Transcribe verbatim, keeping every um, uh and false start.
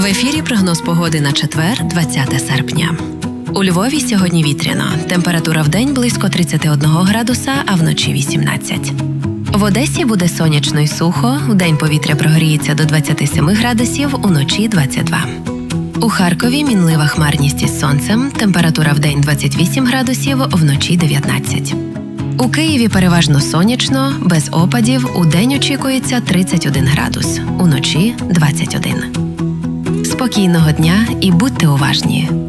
В ефірі прогноз погоди на четвер, двадцяте серпня. У Львові сьогодні вітряно. Температура вдень близько тридцять один градуса, а вночі вісімнадцять. В Одесі буде сонячно й сухо, вдень повітря прогріється до двадцять сім градусів, уночі двадцять два. У Харкові мінлива хмарність із сонцем, температура вдень двадцять вісім градусів, вночі дев'ятнадцять. У Києві переважно сонячно, без опадів, удень очікується тридцять один градус, уночі двадцять один. Спокійного дня і будьте уважні!